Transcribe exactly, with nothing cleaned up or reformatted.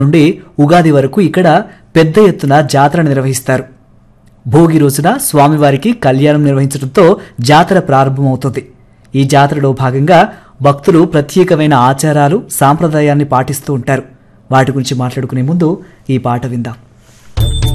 నుండి ఉగాది వరకు ఇక్కడ పెద్ద ఎత్తున జాతర నిర్వహిస్తారు. భోగి రోజున స్వామివారికి కళ్యాణం నిర్వహించడంతో జాతర ప్రారంభమవుతుంది. ఈ జాతరలో భాగంగా భక్తులు ప్రత్యేకమైన ఆచారాలు, సాంప్రదాయాన్ని పాటిస్తూ ఉంటారు. వాటి గురించి మాట్లాడుకునే ముందు ఈ పాట విందాం.